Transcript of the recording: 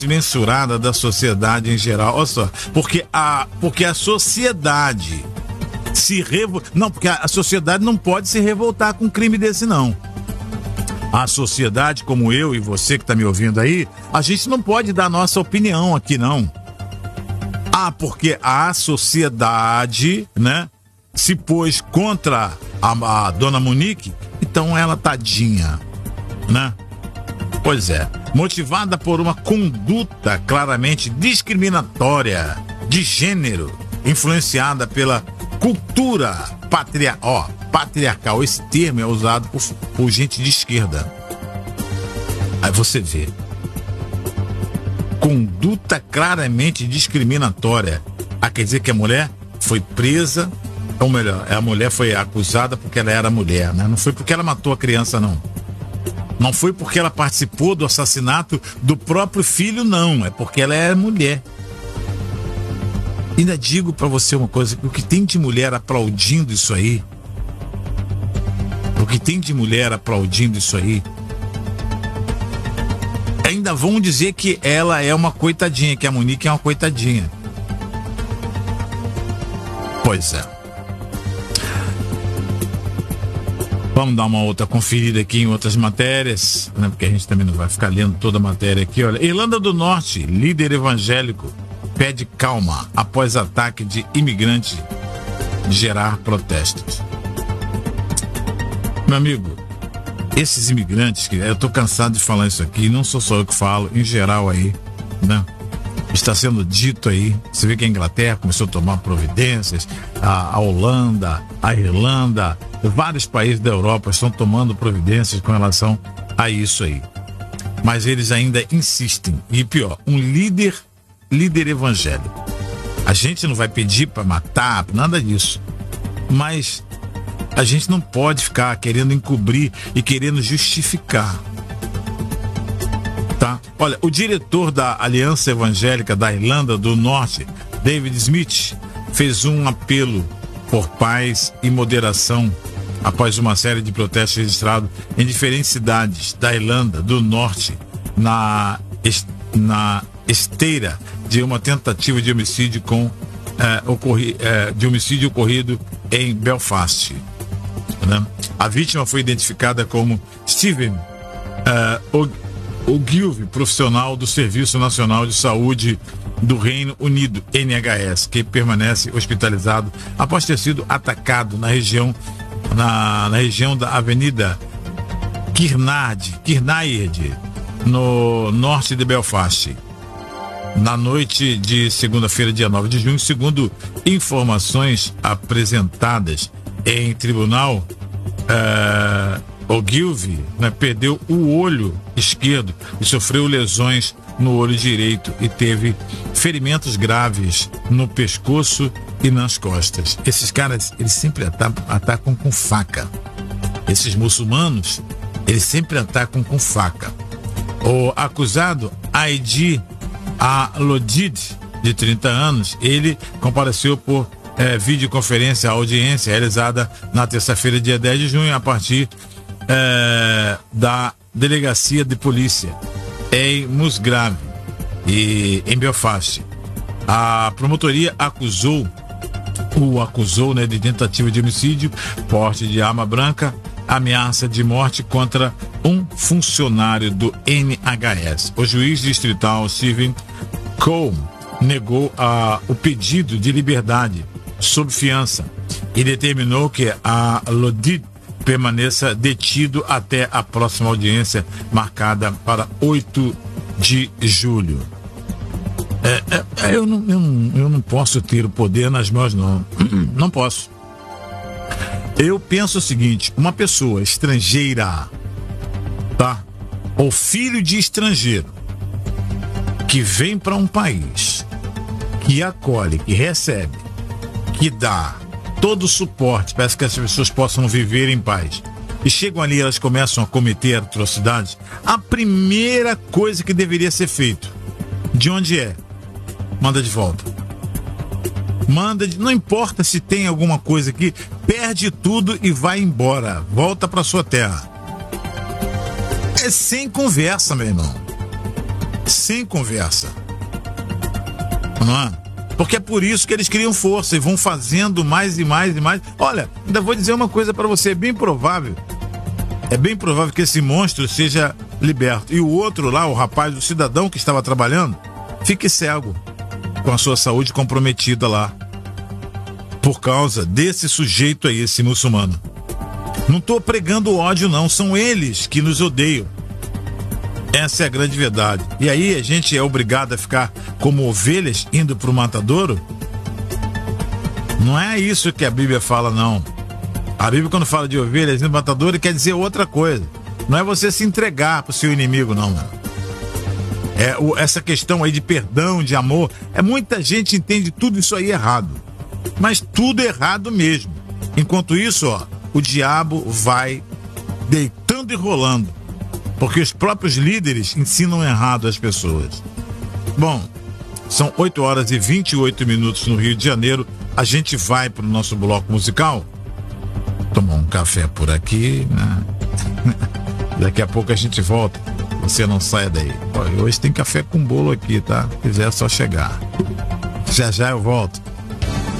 mensurada da sociedade em geral. Olha só, porque a sociedade porque a sociedade não pode se revoltar com um crime desse, não. A sociedade, como eu e você que está me ouvindo aí, a gente não pode dar nossa opinião aqui, não. Porque a sociedade, né, se pôs contra a dona Monique, então ela, tadinha, né? Pois é, motivada por uma conduta claramente discriminatória de gênero, influenciada pela cultura patriarcal. Esse termo é usado por gente de esquerda. Aí você vê. Conduta claramente discriminatória. Quer dizer que a mulher foi presa, ou melhor, a mulher foi acusada porque ela era mulher, né? Não foi porque ela matou a criança, não. Não foi porque ela participou do assassinato do próprio filho, não. É porque ela é mulher. Ainda digo pra você uma coisa, o que tem de mulher aplaudindo isso aí, ainda vão dizer que ela é uma coitadinha, que a Monique é uma coitadinha. Pois é. Vamos dar uma outra conferida aqui em outras matérias, né? Porque a gente também não vai ficar lendo toda a matéria aqui. Olha, Irlanda do Norte, líder evangélico pede calma após ataque de imigrante gerar protestos. Meu amigo, esses imigrantes, que eu tô cansado de falar isso aqui, não sou só eu que falo, em geral aí, né? Está sendo dito aí, você vê que a Inglaterra começou a tomar providências, a Holanda, a Irlanda, vários países da Europa estão tomando providências com relação a isso aí. Mas eles ainda insistem, e pior, um líder evangélico. A gente não vai pedir para matar, nada disso, mas a gente não pode ficar querendo encobrir e querendo justificar, tá? Olha, o diretor da Aliança Evangélica da Irlanda do Norte, David Smith, fez um apelo por paz e moderação após uma série de protestos registrados em diferentes cidades da Irlanda do Norte na esteira de uma tentativa de homicídio ocorrido em Belfast, né? A vítima foi identificada como Stephen Ogilvy, profissional do Serviço Nacional de Saúde do Reino Unido, NHS, que permanece hospitalizado após ter sido atacado na região da Avenida Kirnaird, no norte de Belfast, na noite de segunda-feira, dia 9 de junho. Segundo informações apresentadas em tribunal, Ogilvy, né, perdeu o olho esquerdo e sofreu lesões no olho direito e teve ferimentos graves no pescoço e nas costas. Esses caras, eles sempre atacam com faca. Esses muçulmanos, eles sempre atacam com faca. O acusado, Aidi Alodid, de 30 anos, ele compareceu por videoconferência à audiência realizada na terça-feira, dia 10 de junho, a partir da delegacia de polícia em Musgrave e em Belfast. A promotoria o acusou, né, de tentativa de homicídio, porte de arma branca, ameaça de morte contra um funcionário do NHS. O juiz distrital Stephen Cole negou o pedido de liberdade sob fiança e determinou que a Lodid permaneça detido até a próxima audiência marcada para 8 de julho. Eu não posso ter o poder nas mãos, não. Não posso. Eu penso o seguinte: uma pessoa estrangeira, tá? Ou filho de estrangeiro, que vem para um país, que acolhe, que recebe, que dá todo o suporte para que as pessoas possam viver em paz, e chegam ali e elas começam a cometer atrocidades, a primeira coisa que deveria ser feito, de onde é? Manda de volta. Não importa se tem alguma coisa aqui, perde tudo e vai embora. Volta para sua terra. É sem conversa, meu irmão. sem conversa. Não é? Porque é por isso que eles criam força e vão fazendo mais e mais e mais. Olha, ainda vou dizer uma coisa para você, é bem provável que esse monstro seja liberto. E o outro lá, o rapaz, o cidadão que estava trabalhando, fique cego, com a sua saúde comprometida lá, por causa desse sujeito aí, esse muçulmano. Não estou pregando ódio não, são eles que nos odeiam. Essa é a grande verdade. E aí a gente é obrigado a ficar como ovelhas indo para o matadouro? Não é isso que a Bíblia fala, não. A Bíblia, quando fala de ovelhas indo para o matadouro, quer dizer outra coisa. Não é você se entregar para o seu inimigo, não. Essa questão aí de perdão, de amor, muita gente entende tudo isso aí errado. Mas tudo errado mesmo. Enquanto isso, o diabo vai deitando e rolando. Porque os próprios líderes ensinam errado às pessoas. Bom, são 8 horas e 28 minutos no Rio de Janeiro. A gente vai para o nosso bloco musical. Tomar um café por aqui, né? Daqui a pouco a gente volta. Você não saia daí. Hoje tem café com bolo aqui, tá? Se quiser, é só chegar. Já eu volto.